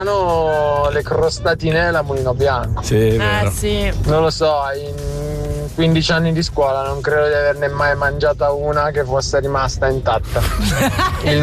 No, le crostatine e la Mulino Bianco. Sì, è vero. Sì. Non lo so, in 15 anni di scuola non credo di averne mai mangiata una che fosse rimasta intatta. Il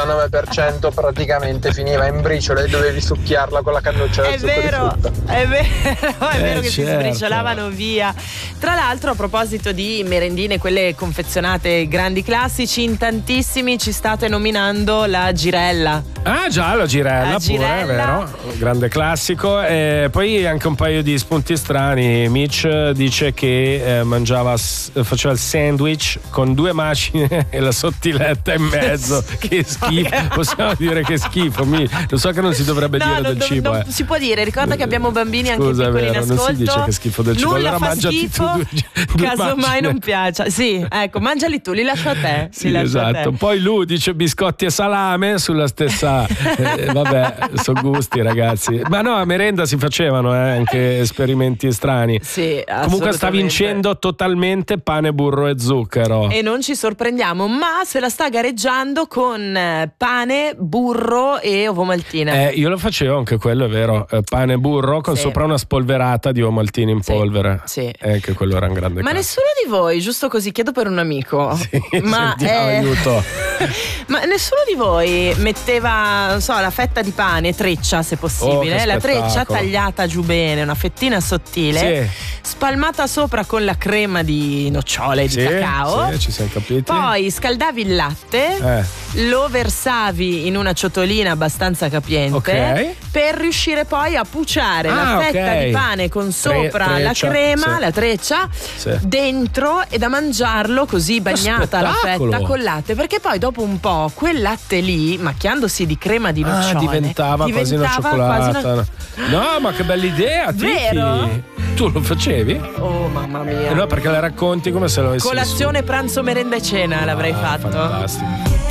99% praticamente finiva in briciole e dovevi succhiarla con la cannuccia del succo di frutta. È vero che si certo. sbriciolavano via. Tra l'altro, a proposito di merendine, quelle confezionate grandi classici, in tantissimi ci state nominando la girella. Ah già, la girella pure, è vero, grande classico. E poi anche un paio di spunti strani. Mitch dice che faceva il sandwich con 2 macine e la sottiletta in mezzo. Che schifo, possiamo dire che schifo. Lo so che non si dovrebbe dire del cibo. Non si può dire, ricorda che abbiamo bambini anche piccoli in ascolto. Non si dice che schifo del cibo. Nulla Allora fa mangiati schifo, tu due casomai macine. non piaccia. Sì, ecco, mangiali tu, li lascio a te. Sì, esatto. Poi lui dice biscotti e salame sulla stessa. Vabbè, sono gusti, ragazzi. Ma no, a merenda si facevano anche esperimenti strani. Sì, comunque sta vincendo totalmente pane, burro e zucchero. E non ci sorprendiamo, ma se la sta gareggiando con pane, burro e ovomaltine. Io lo facevo anche quello, è vero. Pane, burro con sopra una spolverata di ovomaltine in polvere. Sì. Che quello era un grande Ma nessuno di voi, giusto così, chiedo per un amico. Sì, ma aiuto. Ma nessuno di voi metteva, non so, la fetta di pane, treccia se possibile, la treccia tagliata giù bene, una fettina sottile, spalmata sopra con la crema di nocciole di cacao. Sì, ci siamo capiti. Poi scaldavi il latte, lo versavi in una ciotolina abbastanza capiente per riuscire poi a puciare la fetta di pane con sopra la crema, la treccia dentro, e da mangiarlo così bagnata la fetta col latte, perché poi dopo un po' quel latte lì, macchiandosi di crema di nocciole, diventava quasi una cioccolata. No, ma che bella idea, vero? Tu lo facevi? Oh mamma mia. No, perché la racconti come se lo avessi colazione, pranzo, merenda e cena l'avrei fatto. Fantastico.